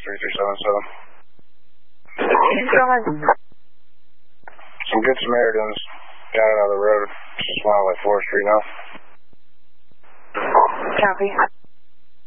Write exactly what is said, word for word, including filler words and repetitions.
three three seven seven. Some Good Samaritans down another road. Just a mile like fourth Street now. Copy.